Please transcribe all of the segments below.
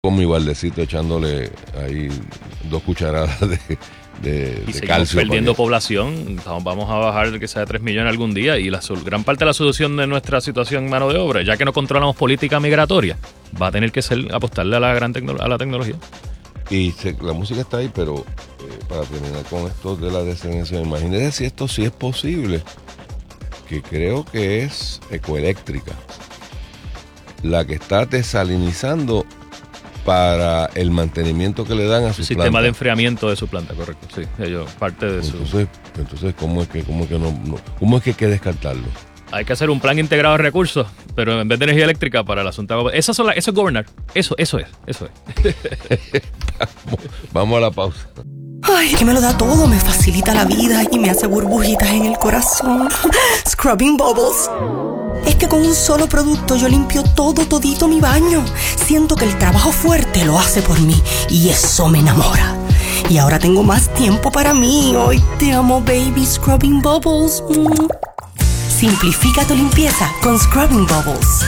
Con mi baldecito echándole ahí 2 cucharadas de calcio. Perdiendo población, vamos a bajar de que sea de 3 millones algún día, y gran parte de la solución de nuestra situación en mano de obra, ya que no controlamos política migratoria, va a tener que ser apostarle a la tecnología. Y la música está ahí, pero para terminar con esto de la desalinización, imagínense si esto sí es posible, que creo que es Ecoeléctrica la que está desalinizando para el mantenimiento que le dan a su sistema planta. De enfriamiento de su planta, correcto. Sí, ellos parte de entonces ¿cómo es que hay que descartarlo? Hay que hacer un plan integrado de recursos, pero en vez de energía eléctrica para el asunto. Eso es gobernar. Eso es. Vamos a la pausa. Ay, que me lo da todo, me facilita la vida y me hace burbujitas en el corazón. Scrubbing Bubbles. Es que con un solo producto yo limpio todito mi baño. Siento que el trabajo fuerte lo hace por mí y eso me enamora. Y ahora tengo más tiempo para mí. Hoy te amo, baby. Scrubbing Bubbles. Simplifica tu limpieza con Scrubbing Bubbles.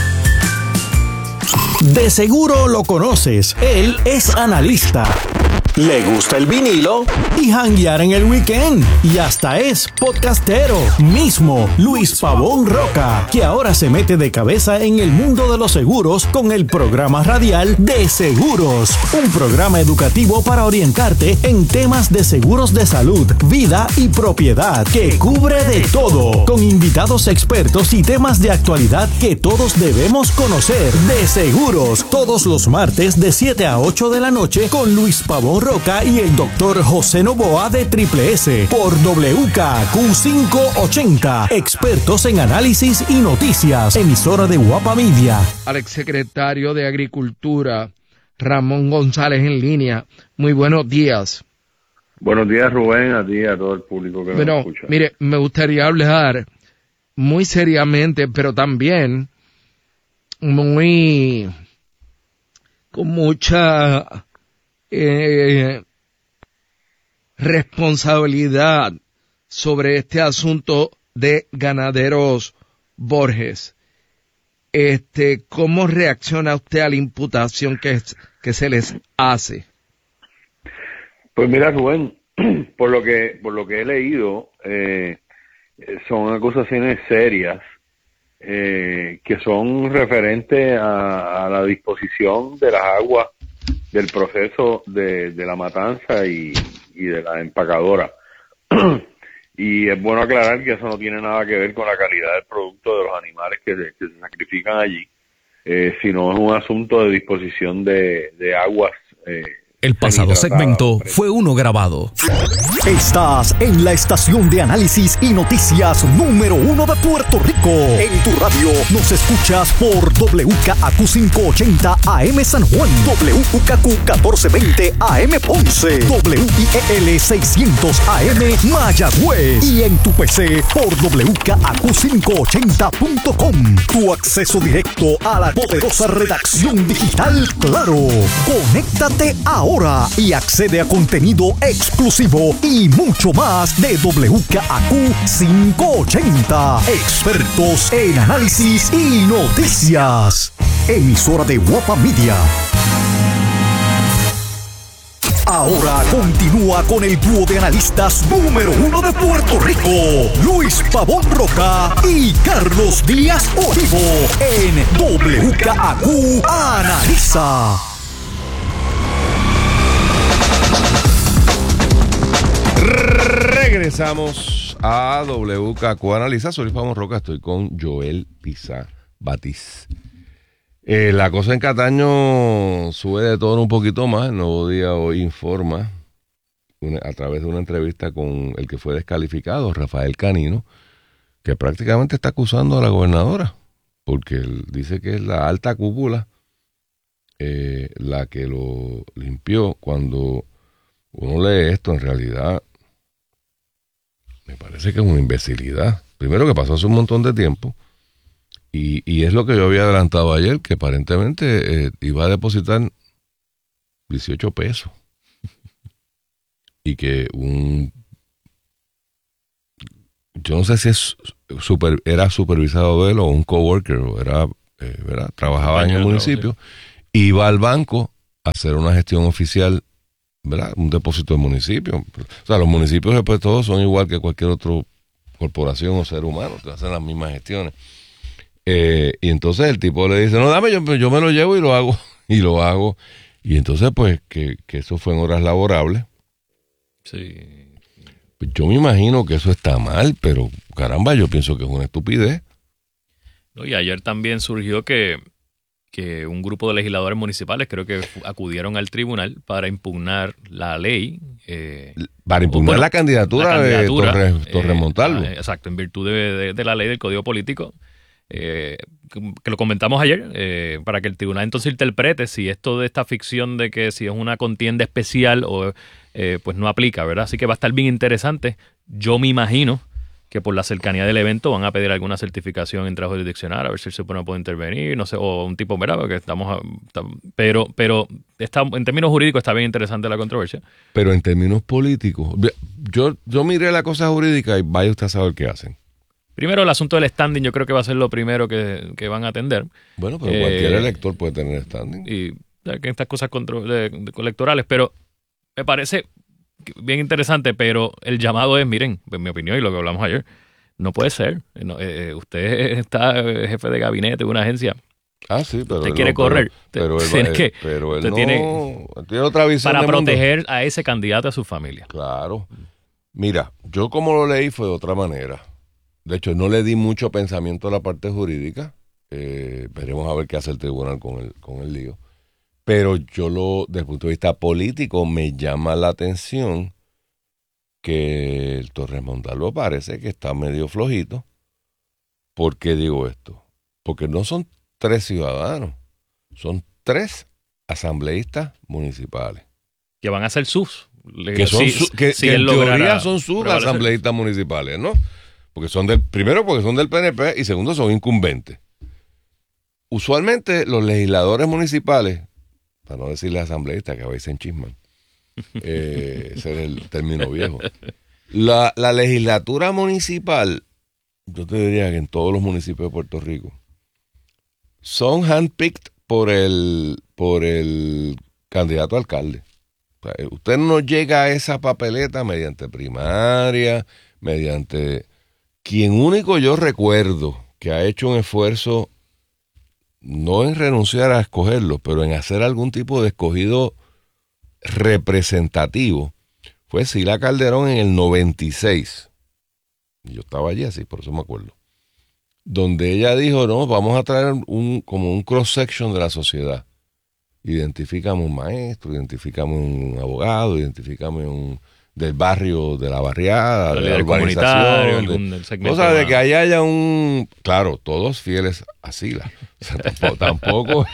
De seguro lo conoces. Él es analista. Le gusta el vinilo y janguear en el weekend. Y hasta es podcastero. Mismo Luis Pavón Roca, que ahora se mete de cabeza en el mundo de los seguros con el programa radial De Seguros. Un programa educativo para orientarte en temas de seguros de salud, vida y propiedad, que cubre de todo. Con invitados expertos y temas de actualidad que todos debemos conocer. De Seguros, todos los martes de 7 a 8 de la noche con Luis Pavón Roca y el doctor José Novoa de Triple S por WKQ 580. Expertos en análisis y noticias. Emisora de Guapa Media. Al exsecretario de Agricultura, Ramón González, en línea. Muy buenos días. Buenos días, Rubén, a ti y a todo el público que nos escucha. Mire, me gustaría hablar muy seriamente, pero también con mucha responsabilidad sobre este asunto de Ganaderos Borges. ¿Cómo reacciona usted a la imputación que se les hace? Pues mira, Rubén, por lo que he leído, son acusaciones serias que son referentes a la disposición de las aguas del proceso de la matanza y de la empacadora. Y es bueno aclarar que eso no tiene nada que ver con la calidad del producto de los animales que se sacrifican allí, sino es un asunto de disposición de aguas. El pasado segmento fue uno grabado. Estás en la estación de análisis y noticias número 1 de Puerto Rico. En tu radio nos escuchas por WKAQ 580 AM San Juan, WKAQ 1420 AM Ponce, WIEL 600 AM Mayagüez y en tu PC por WKAQ580.com. Tu acceso directo a la poderosa redacción digital Claro. Conéctate ahora y accede a contenido exclusivo y mucho más de WKAQ 580. Expertos en análisis y noticias. Emisora de Guapa Media. Ahora continúa con el dúo de analistas número 1 de Puerto Rico, Luis Pavón Roca y Carlos Díaz Olivo, en WKAQ Analiza. Regresamos a WKQ Analiza. Soy Luis Pavón Roca, estoy con Joel Pizá Batiz. La cosa en Cataño sube de todo un poquito más. El Nuevo Día hoy informa a través de una entrevista con el que fue descalificado, Rafael Canino, que prácticamente está acusando a la gobernadora, porque él dice que es la alta cúpula la que lo limpió. Cuando uno lee esto, en realidad me parece que es una imbecilidad. Primero, que pasó hace un montón de tiempo, y es lo que yo había adelantado ayer, que aparentemente iba a depositar 18 pesos. Y que yo no sé si era supervisado de él o un coworker, o era, ¿verdad? Trabajaba en el municipio, sí. Iba al banco hacer una gestión oficial, ¿verdad? Un depósito del municipio. O sea, los municipios después todos son igual que cualquier otra corporación o ser humano, que hacen las mismas gestiones. Y entonces el tipo le dice, no, dame, yo me lo llevo y lo hago. Y lo hago. Y entonces, pues, que eso fue en horas laborables. Sí. Yo me imagino que eso está mal, pero caramba, yo pienso que es una estupidez. No, y ayer también surgió que un grupo de legisladores municipales creo que acudieron al tribunal para impugnar la ley. Para impugnar la candidatura de Torres Montalvo. Exacto, en virtud de la ley del Código Político. Que lo comentamos ayer, para que el tribunal entonces interprete si esto de esta ficción de que si es una contienda especial o pues no aplica, ¿verdad? Así que va a estar bien interesante. Yo me imagino que por la cercanía del evento van a pedir alguna certificación en trabajo jurisdiccional, a ver si el Supremo puede intervenir, no sé, o un tipo, ¿verdad? Porque pero está, en términos jurídicos está bien interesante la controversia. Pero en términos políticos, yo miré la cosa jurídica y vaya usted a saber qué hacen. Primero, el asunto del standing yo creo que va a ser lo primero que van a atender. Bueno, pero cualquier elector puede tener standing. Y que estas cosas electorales, pero me parece bien interesante, pero el llamado es, miren, en mi opinión y lo que hablamos ayer, no puede ser. Usted está jefe de gabinete de una agencia. Ah, sí, pero usted quiere correr. Pero él tiene otra visión para de proteger mundo. A ese candidato y a su familia. Claro. Mira, yo como lo leí fue de otra manera. De hecho, no le di mucho pensamiento a la parte jurídica. Veremos a ver qué hace el tribunal con el lío. Pero yo desde el punto de vista político, me llama la atención que el Torres Montalvo parece que está medio flojito. ¿Por qué digo esto? Porque no son 3 ciudadanos, son 3 asambleístas municipales. Que van a ser sus. Que en teoría son sus asambleístas municipales, ¿no? Porque primero porque son del PNP y segundo son incumbentes. Usualmente los legisladores municipales, para no decirles asambleístas que a veces enchisman, ese es el término viejo. La legislatura municipal, yo te diría que en todos los municipios de Puerto Rico, son handpicked por el candidato a alcalde. O sea, usted no llega a esa papeleta mediante primaria, mediante... Quien único yo recuerdo que ha hecho un esfuerzo, no en renunciar a escogerlo, pero en hacer algún tipo de escogido representativo, fue Sila Calderón en el 96. Yo estaba allí así, por eso me acuerdo. Donde ella dijo, no, vamos a traer como un cross-section de la sociedad. Identificamos un maestro, identificamos un abogado, identificamos del barrio, de la barriada, de la urbanización, o sea, de que ahí haya claro, todos fieles a Sila. O sea, tampoco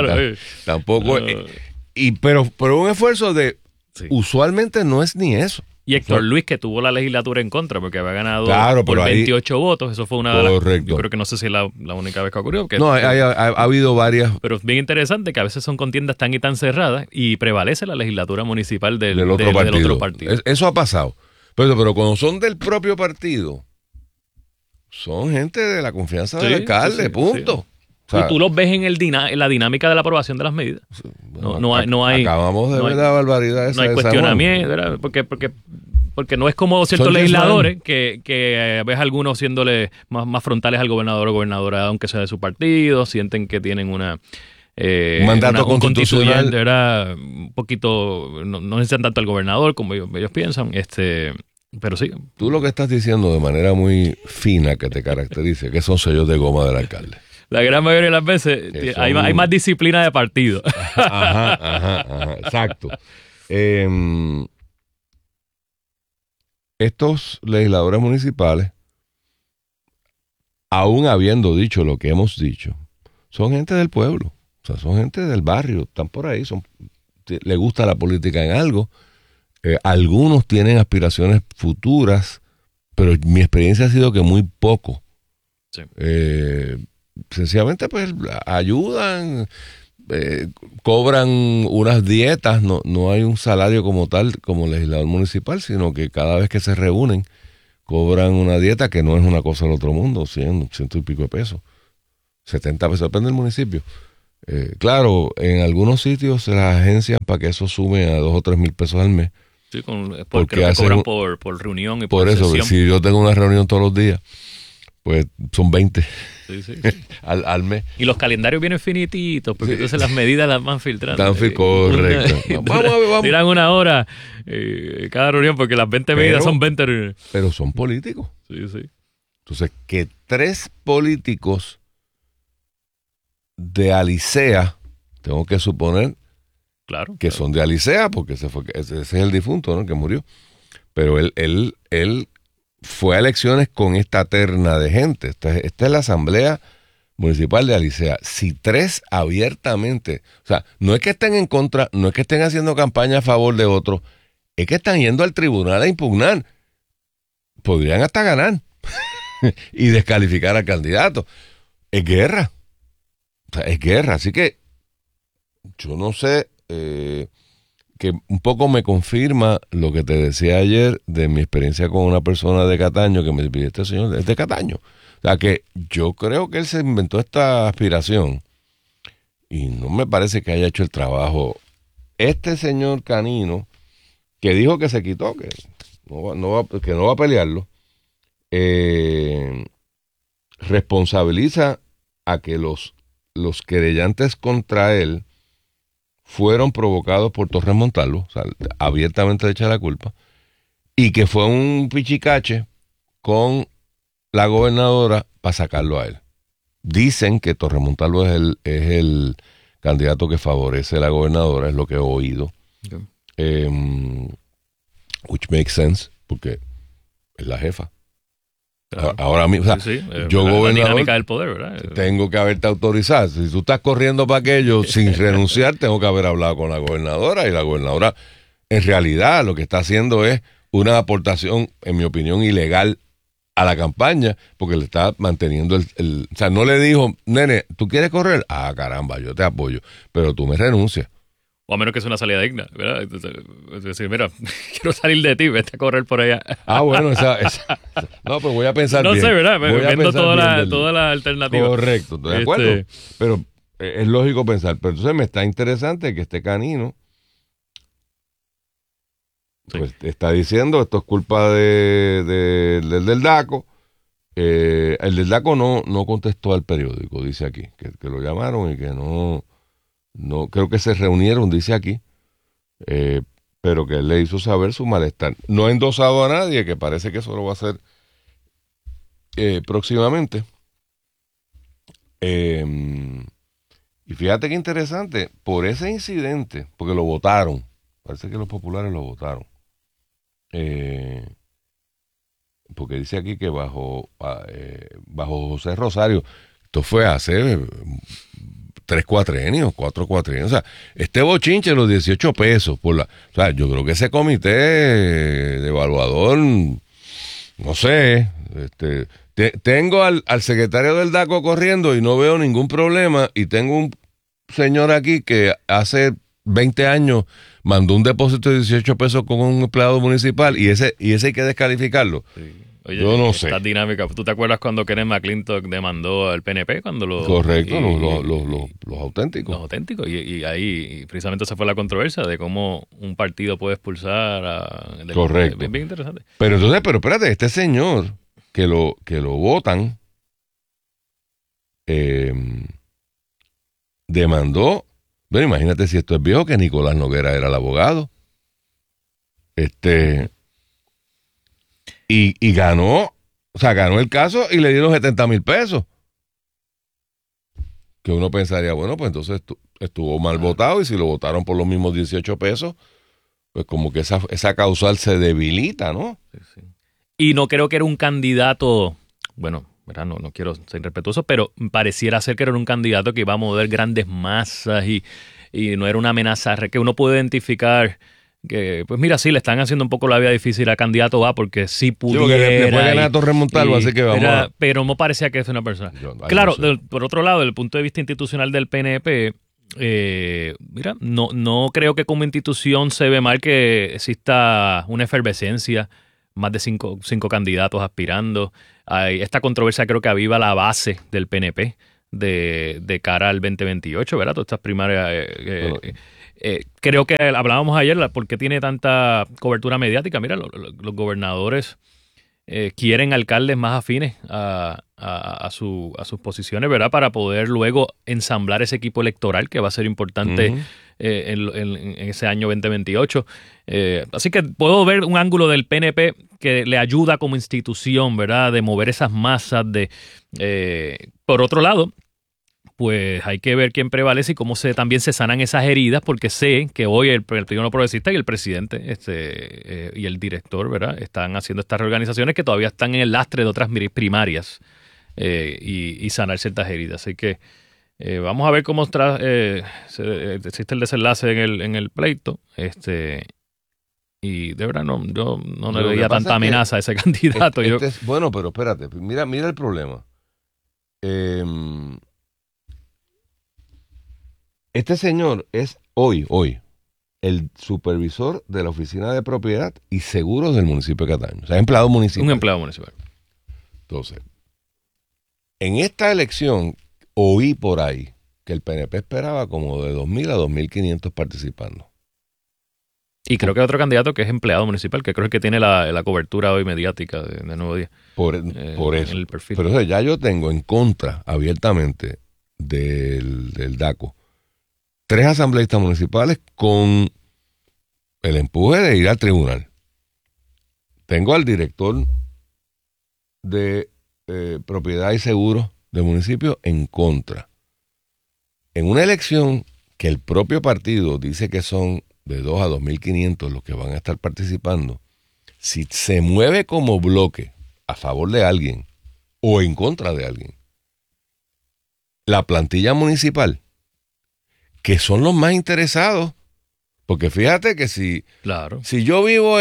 pero un esfuerzo de, sí. Usualmente no es ni eso. Y Héctor Luis, que tuvo la legislatura en contra porque había ganado por 28 votos, eso fue una de las... Yo creo que no sé si es la única vez que ocurrió. No, ha habido varias. Pero es bien interesante que a veces son contiendas tan y tan cerradas y prevalece la legislatura municipal del otro partido. Eso ha pasado. Pero cuando son del propio partido, son gente de la confianza del alcalde, punto. Sí. O sea, y tú los ves en la dinámica de la aprobación de las medidas. Bueno, no hay. Acabamos de ver la barbaridad esa. No hay cuestionamiento, ¿verdad? Porque no es como ciertos legisladores que ves algunos siéndole más frontales al gobernador o gobernadora, aunque sea de su partido, sienten que tienen un mandato constitucional, ¿verdad? Un poquito, no necesitan tanto al gobernador como ellos piensan, pero sí. Tú lo que estás diciendo de manera muy fina que te caracterice, que son sellos de goma del alcalde. La gran mayoría de las veces hay más disciplina de partido. Ajá, exacto. Estos legisladores municipales, aún habiendo dicho lo que hemos dicho, son gente del pueblo, o sea, son gente del barrio, están por ahí, les gusta la política en algo, algunos tienen aspiraciones futuras, pero mi experiencia ha sido que muy poco. Sí. Sencillamente pues ayudan, cobran unas dietas, no hay un salario como tal como legislador municipal, sino que cada vez que se reúnen cobran una dieta que no es una cosa del otro mundo, 100 y pico de pesos, 70 pesos, depende del municipio, Claro, en algunos sitios se las agencian para que eso sume a 2 o 3 mil pesos al mes. Sí, Porque creo que hacen- cobran por reunión y Por eso, sesión. si yo tengo una reunión todos los días, pues son 20 Sí, sí. al mes. Y los calendarios vienen finititos, porque entonces las medidas las van filtrando. Correcto. Vamos a ver, vamos. Tiran 1 hora cada reunión, porque las 20 medidas Pero- son 20 reuniones. Pero son políticos. Sí, sí. Entonces, que 3 políticos de Alicea, tengo que suponer Claro. que claro. son de Alicea, porque ese es el difunto, ¿no? Que murió. Pero él fue a elecciones con esta terna de gente. Esta es la Asamblea Municipal de Alicea. Si 3 abiertamente, o sea, no es que estén en contra, no es que estén haciendo campaña a favor de otros, es que están yendo al tribunal a impugnar. Podrían hasta ganar y descalificar al candidato. Es guerra. O sea, es guerra. Así que yo no sé, que un poco me confirma lo que te decía ayer de mi experiencia con una persona de Cataño que me pidió este señor, es de Cataño. O sea, que yo creo que él se inventó esta aspiración y no me parece que haya hecho el trabajo. Este señor Canino, que dijo que se quitó, que que no va a pelearlo, responsabiliza a que los querellantes contra él fueron provocados por Torres Montalvo, o sea, abiertamente le echa la culpa, y que fue un pichicache con la gobernadora para sacarlo a él. Dicen que Torres Montalvo es el candidato que favorece a la gobernadora, es lo que he oído. Ok. Which makes sense, porque es la jefa. Claro. Ahora mismo, o sea, Sí, sí, yo la gobernador dinámica del poder, ¿verdad? tengo que haberte autorizado. Si tú estás corriendo para aquello sin renunciar, tengo que haber hablado con la gobernadora, y la gobernadora en realidad lo que está haciendo es una aportación, en mi opinión, ilegal a la campaña, porque le está manteniendo o sea, no le dijo, nene, ¿tú quieres correr? Ah, caramba, yo te apoyo, pero tú me renuncias. O a menos que sea una salida digna, ¿verdad? Entonces, es decir, mira, quiero salir de ti, vete a correr por allá. Ah, bueno, no, pero voy a pensar No bien. sé, ¿verdad? Voy a Viendo pensar toda bien toda la alternativa. Correcto, estoy de acuerdo. Pero es lógico pensar. Pero entonces me está interesante que este Canino Sí. pues está diciendo esto es culpa del DACO. El del DACO no contestó al periódico, dice aquí, que lo llamaron y que no creo que se reunieron, dice aquí, pero que él le hizo saber su malestar. No ha endosado a nadie, que parece que eso lo va a hacer próximamente. Y fíjate qué interesante, por ese incidente, porque lo votaron, parece que los populares lo votaron, porque dice aquí que bajo José Rosario, esto fue hace 4 cuatrienios, o sea, este bochinche, los 18 pesos, o sea, yo creo que ese comité de evaluador, no sé, tengo al secretario del DACO corriendo y no veo ningún problema, y tengo un señor aquí que hace 20 años mandó un depósito de 18 pesos con un empleado municipal, y ese hay que descalificarlo. Sí. Oye, Yo no sé. esta dinámica. ¿Tú te acuerdas cuando Kenneth McClintock demandó al PNP? Correcto, los auténticos. Los auténticos. Y ahí precisamente esa fue la controversia de cómo un partido puede expulsar a... Correcto. Bien, bien interesante. Pero espérate, este señor que lo votan demandó, bueno, imagínate si esto es viejo, que Nicolás Noguera era el abogado. Y ganó, o sea, ganó el caso y le dieron 70,000 pesos. Que uno pensaría, bueno, pues entonces estuvo mal votado, y si lo votaron por los mismos 18 pesos, pues como que esa causal se debilita, ¿no? Sí. Y no creo que era un candidato, bueno, ¿verdad? No quiero ser irrespetuoso, pero pareciera ser que era un candidato que iba a mover grandes masas y no era una amenaza que uno puede identificar que, pues mira, sí, le están haciendo un poco la vida difícil al candidato A porque sí pudiera. Sí, porque le puede ganar a Torres Montalvo, así que vamos pero no parecía que es una persona. Claro, no sé. Por otro lado, desde el punto de vista institucional del PNP, mira, no creo que como institución se ve mal que exista una efervescencia, más de cinco candidatos aspirando. Esta controversia creo que aviva la base del PNP. de cara al 2028, ¿verdad? Todas estas primarias. Creo que hablábamos ayer, ¿por qué tiene tanta cobertura mediática? Mira, los gobernadores quieren alcaldes más afines a sus posiciones, ¿verdad? Para poder luego ensamblar ese equipo electoral que va a ser importante en ese año 2028. Así que puedo ver un ángulo del PNP que le ayuda como institución, ¿verdad? De mover esas masas. Por otro lado, pues hay que ver quién prevalece y cómo también se sanan esas heridas, porque sé que hoy el Partido No Progresista y el presidente y el director, ¿verdad?, están haciendo estas reorganizaciones que todavía están en el lastre de otras primarias y sanar ciertas heridas. Así que vamos a ver cómo existe el desenlace en el pleito. Y de verdad yo no le veía tanta amenaza a ese candidato. Bueno, pero espérate, mira el problema. Este señor es hoy, el supervisor de la Oficina de Propiedad y Seguros del municipio de Cataño. O sea, empleado municipal. Un empleado municipal. Entonces, en esta elección oí por ahí que el PNP esperaba como de 2.000 a 2.500 participando. Y creo que hay otro candidato que es empleado municipal, que creo que tiene la cobertura hoy mediática de Nuevo Día. Por eso. En el perfil. Pero eso, ya yo tengo en contra abiertamente del DACO 3 asambleístas municipales con el empuje de ir al tribunal. Tengo al director de propiedad y seguros del municipio en contra. En una elección que el propio partido dice que son de 2 a 2.500 los que van a estar participando, si se mueve como bloque a favor de alguien o en contra de alguien, la plantilla municipal, que son los más interesados, porque fíjate que si yo vivo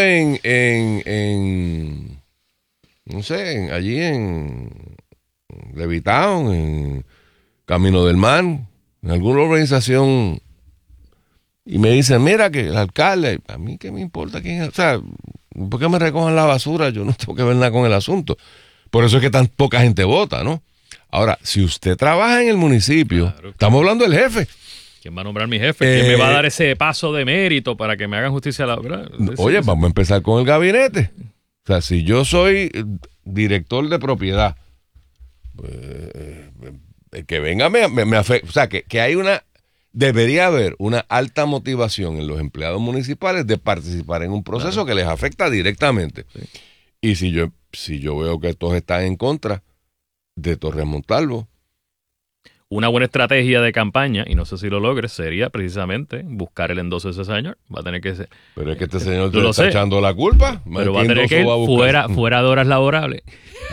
no sé, allí en Levitown, en Camino del Mar, en alguna organización, y me dicen, mira que el alcalde, a mí qué me importa quién es, o sea, ¿por qué me recojan la basura? Yo no tengo que ver nada con el asunto. Por eso es que tan poca gente vota, ¿no? Ahora, si usted trabaja en el municipio, estamos hablando del jefe. ¿Quién va a nombrar mi jefe? ¿Quién me va a dar ese paso de mérito para que me hagan justicia a la verdad? Oye, vamos a empezar con el gabinete. O sea, si yo soy director de propiedad, pues, que venga me afecta. O sea, que hay debería haber una alta motivación en los empleados municipales de participar en un proceso que les afecta directamente. Sí. Y si yo veo que todos están en contra de Torres Montalvo, una buena estrategia de campaña, y no sé si lo logres, sería precisamente buscar el endoso de ese señor. Va a tener que ser. Pero es que este señor te está echando la culpa. Pero va a tener que ir fuera de horas laborables.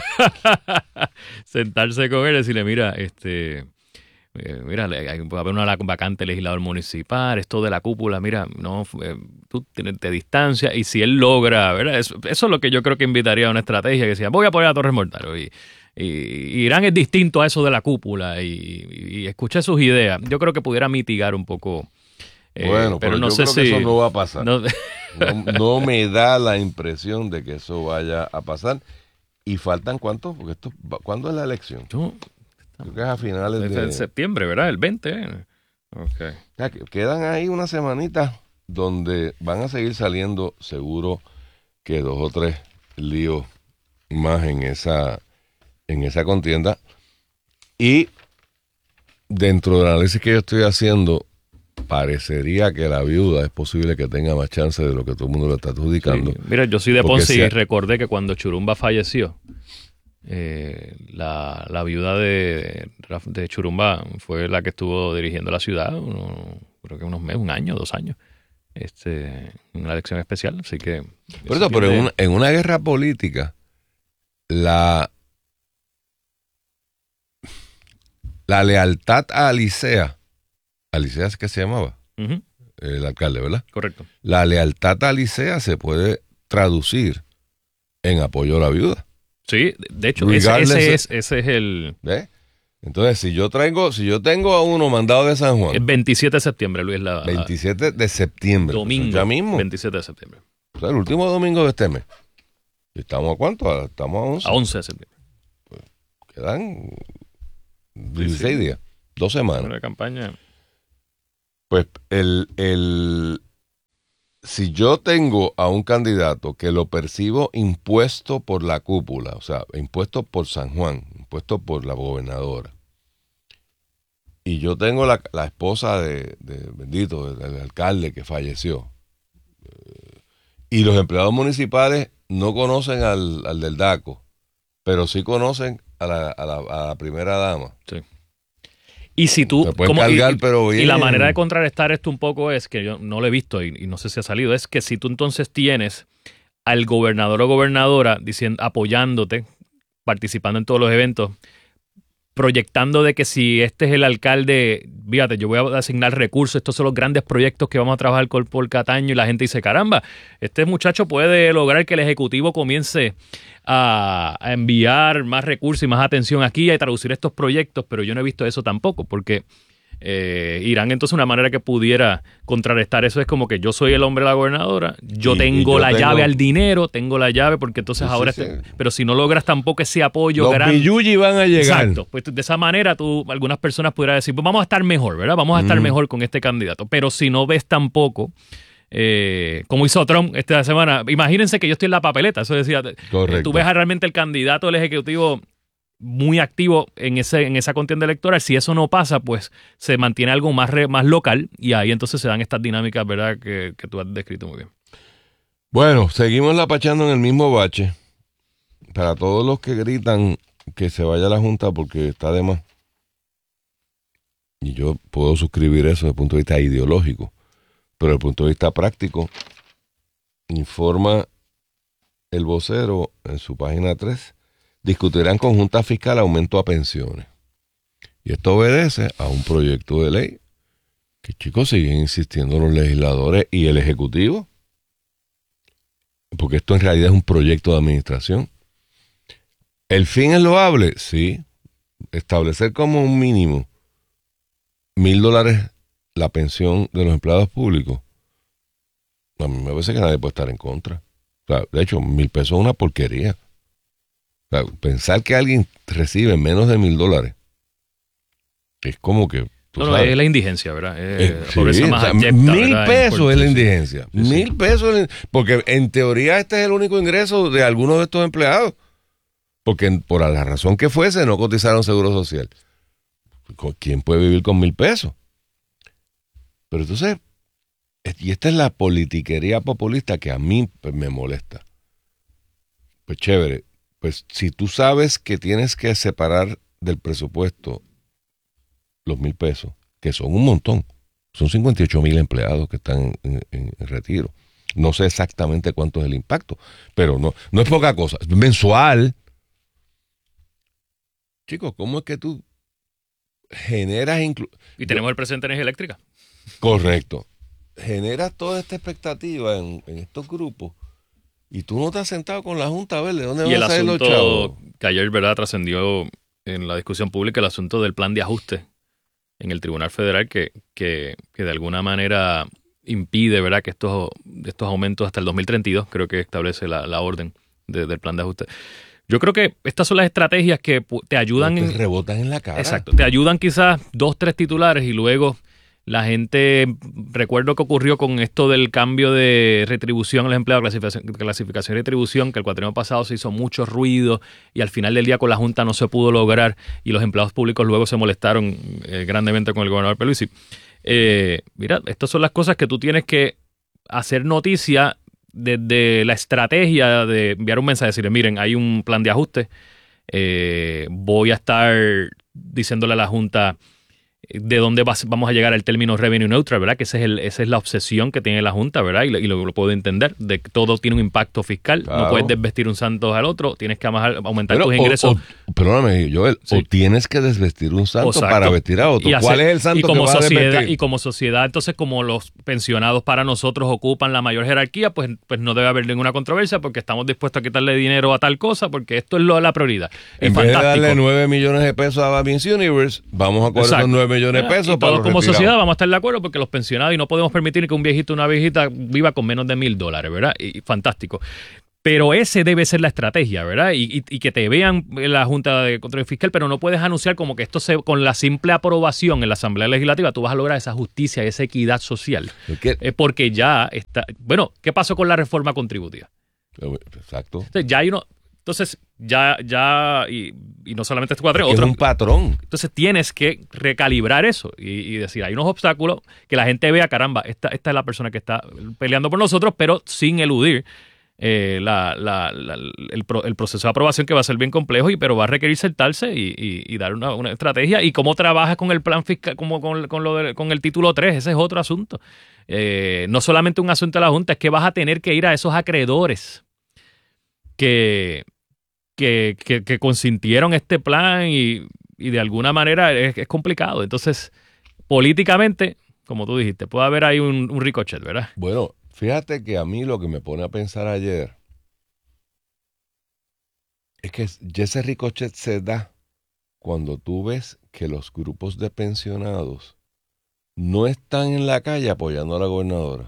Sentarse con él y decirle, mira, va a haber una vacante legislador municipal, esto de la cúpula, mira, no, tú te distancia, y si él logra, ¿verdad? Eso es lo que yo creo que invitaría a una estrategia, que decía, voy a apoyar a Torres Montalvo, y Irán es distinto a eso de la cúpula, y escuché sus ideas. Yo creo que pudiera mitigar un poco. Bueno, pero no sé creo si que eso no va a pasar. No me da la impresión de que eso vaya a pasar. ¿Y faltan cuántos? Porque ¿cuándo es la elección? Creo que es a finales de septiembre, ¿verdad? El 20. Okay. Ya, quedan ahí una semanita donde van a seguir saliendo seguro que 2 o 3 líos más en esa contienda. Y dentro del análisis que yo estoy haciendo, parecería que la viuda es posible que tenga más chance de lo que todo el mundo le está adjudicando. Sí. Mira, yo soy de Ponce y recordé que cuando Churumba falleció, la viuda de Churumba fue la que estuvo dirigiendo la ciudad, creo que unos meses, 1 año, 2 años, en una elección especial. Así que. Pero en una guerra política, la lealtad a Alicea es que se llamaba, el alcalde, ¿verdad? Correcto. La lealtad a Alicea se puede traducir en apoyo a la viuda. Sí, de hecho, ese es el. ¿Ves? Entonces, si yo tengo a uno mandado de San Juan. El 27 de septiembre, Luis. 27 de septiembre. Domingo. Ya mismo. 27 de septiembre. O sea, el último domingo de este mes. ¿Estamos a cuánto? Estamos a 11. A 11 de septiembre. Pues, quedan 16 días, 2 semanas. Una campaña. Pues si yo tengo a un candidato que lo percibo impuesto por la cúpula, o sea, impuesto por San Juan, impuesto por la gobernadora, y yo tengo la esposa del alcalde que falleció, y los empleados municipales no conocen al del DACO, pero sí conocen a la primera dama. Sí. Y si tú, y la manera de contrarrestar esto un poco es, que yo no lo he visto y no sé si ha salido, es que si tú entonces tienes al gobernador o gobernadora apoyándote, participando en todos los eventos, proyectando de que si este es el alcalde, fíjate, yo voy a asignar recursos, estos son los grandes proyectos que vamos a trabajar por Cataño, y la gente dice, caramba, este muchacho puede lograr que el Ejecutivo comience a enviar más recursos y más atención aquí, a traducir estos proyectos, pero yo no he visto eso tampoco, porque Irán entonces una manera que pudiera contrarrestar eso es como que yo soy el hombre de la gobernadora, yo tengo la llave al dinero, tengo la llave porque entonces ahora pero si no logras tampoco ese apoyo los billuyi van a llegar. Exacto, pues de esa manera algunas personas pudieran decir, pues vamos a estar mejor, ¿verdad? Vamos a estar mejor con este candidato, pero si no ves tampoco como hizo Trump esta semana, imagínense que yo estoy en la papeleta, eso decía, tú ves realmente el candidato del Ejecutivo muy activo en esa contienda electoral. Si eso no pasa, pues se mantiene algo más local, y ahí entonces se dan estas dinámicas, ¿verdad?, que tú has descrito muy bien. Bueno, seguimos lapachando en el mismo bache. Para todos los que gritan que se vaya la Junta porque está de más, y yo puedo suscribir eso desde el punto de vista ideológico, pero desde el punto de vista práctico, informa el vocero en su página 3, discutirán con Junta Fiscal aumento a pensiones. Y esto obedece a un proyecto de ley que, chicos, siguen insistiendo los legisladores y el Ejecutivo, porque esto en realidad es un proyecto de administración. ¿El fin es loable? Sí. Establecer como un mínimo $1,000 la pensión de los empleados públicos, a mí me parece que nadie puede estar en contra. O sea, de hecho, $1,000 es una porquería. O sea, pensar que alguien recibe menos de $1,000 es como que... es la indigencia, ¿verdad? Sí, más abyecta, $1,000 es la indigencia. Sí. $1,000, porque en teoría este es el único ingreso de algunos de estos empleados. Porque por la razón que fuese no cotizaron seguro social. ¿Quién puede vivir con $1,000? Pero entonces, y esta es la politiquería populista que a mí me molesta. Pues chévere. Pues si tú sabes que tienes que separar del presupuesto los $1,000, que son un montón, son 58,000 empleados que están en retiro. No sé exactamente cuánto es el impacto, pero no es poca cosa. Es mensual. Chicos, ¿cómo es que tú generas... Y tenemos el presidente de Energía Eléctrica. Correcto. Generas toda esta expectativa en estos grupos. Y tú no te has sentado con la Junta a ver de dónde van a salir los chavos. Y el asunto que ayer, ¿verdad?, trascendió en la discusión pública, el asunto del plan de ajuste en el Tribunal Federal que de alguna manera impide, ¿verdad?, que estos aumentos hasta el 2032, creo que establece la orden del plan de ajuste. Yo creo que estas son las estrategias que te ayudan... Te rebotan en la cara. Exacto. Te ayudan quizás 2, 3 titulares y luego... La gente, recuerdo que ocurrió con esto del cambio de retribución a los empleados, clasificación y retribución, que el cuatrienio pasado se hizo mucho ruido y al final del día con la Junta no se pudo lograr y los empleados públicos luego se molestaron grandemente con el gobernador Pierluisi. Mira, estas son las cosas que tú tienes que hacer noticia desde la estrategia de enviar un mensaje, decirle, miren, hay un plan de ajuste, voy a estar diciéndole a la Junta de dónde vamos a llegar al término revenue neutral, ¿verdad? Que esa es la obsesión que tiene la Junta, ¿verdad? Y lo puedo entender, de que todo tiene un impacto fiscal. Claro. No puedes desvestir un santo al otro, tienes que aumentar tus ingresos. Perdóname, Joel, sí. O tienes que desvestir un santo para vestir a otro. ¿Cuál es el santo que va a desvestir? Y como sociedad, entonces, como los pensionados para nosotros ocupan la mayor jerarquía, pues no debe haber ninguna controversia porque estamos dispuestos a quitarle dinero a tal cosa porque esto es la prioridad. En vez de darle $9 millones a Miss Universe, vamos a coger esos $9 millones de pesos y todos como sociedad vamos a estar de acuerdo porque los pensionados y no podemos permitir que un viejito o una viejita viva con menos de $1,000, ¿verdad? Y fantástico. Pero ese debe ser la estrategia, ¿verdad? Y que te vean en la Junta de Control Fiscal, pero no puedes anunciar como que con la simple aprobación en la Asamblea Legislativa tú vas a lograr esa justicia, esa equidad social. Porque ya está... Bueno, ¿qué pasó con la reforma contributiva? Exacto. Entonces, y no solamente este cuatro, es un patrón. Entonces tienes que recalibrar eso y decir, hay unos obstáculos que la gente vea, caramba, esta es la persona que está peleando por nosotros, pero sin eludir el proceso de aprobación, que va a ser bien complejo, pero va a requerir sentarse y dar una estrategia. Y cómo trabajas con el plan fiscal, como con el título 3, ese es otro asunto. No solamente un asunto de la Junta, es que vas a tener que ir a esos acreedores que consintieron este plan y de alguna manera es complicado. Entonces, políticamente, como tú dijiste, puede haber ahí un ricochet, ¿verdad? Bueno, fíjate que a mí lo que me pone a pensar ayer es que ese ricochet se da cuando tú ves que los grupos de pensionados no están en la calle apoyando a la gobernadora.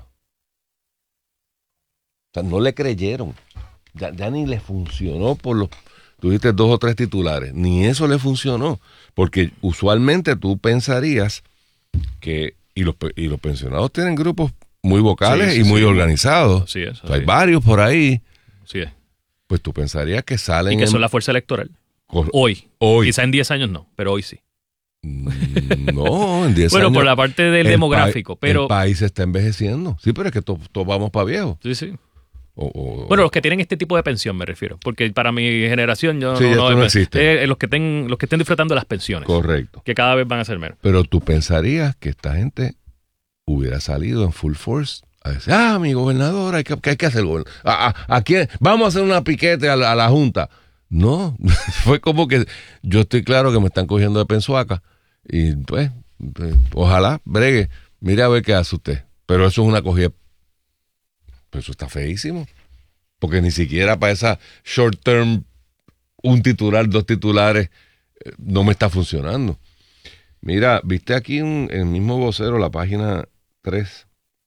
O sea, no le creyeron. Ya ni le funcionó tú dijiste 2 o 3 titulares, ni eso le funcionó, porque usualmente tú pensarías que, y los pensionados tienen grupos muy vocales y muy organizados. Sí, eso, hay varios por ahí. Sí. Pues tú pensarías que salen... Y que son la fuerza electoral. Hoy. Quizá en 10 años no, pero hoy sí. No, en 10 años... Bueno, por la parte del demográfico, pero... El país está envejeciendo. Sí, pero es que todos vamos para viejos. Sí. Bueno, los que tienen este tipo de pensión me refiero, porque para mi generación no existe. Los que estén disfrutando de las pensiones. Correcto. Que cada vez van a ser menos. Pero tú pensarías que esta gente hubiera salido en full force a decir, mi gobernador, ¿qué hay que hacer? ¿A quién? Vamos a hacer una piquete a la Junta. No, fue como que yo estoy claro que me están cogiendo de pensuaca y pues ojalá bregue, mire a ver qué hace usted. Pero eso es una cogida. Pero eso está feísimo. Porque ni siquiera para esa short term, un titular, 2 titulares, no me está funcionando. Mira, viste aquí en el mismo vocero, la página 3.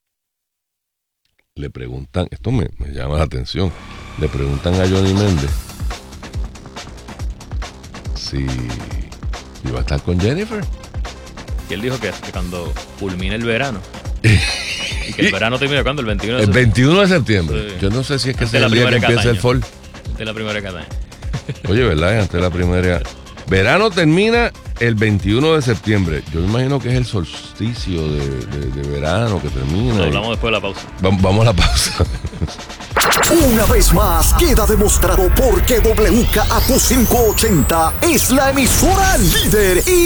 Le preguntan, esto me llama la atención, le preguntan a Johnny Méndez si iba a estar con Jennifer. Y él dijo que cuando culmine el verano. Y que el verano termina ¿cuándo? El 21 de septiembre. El 21 de septiembre. Sí. Yo no sé si es que es el día que empieza el fall. Antes de la primera Cataña. Oye, ¿verdad? Antes de la primera. Verano termina el 21 de septiembre. Yo me imagino que es el solsticio de verano que termina. Lo hablamos después de la pausa. Vamos a la pausa. Una vez más, queda demostrado por qué WKAQ580 es la emisora líder y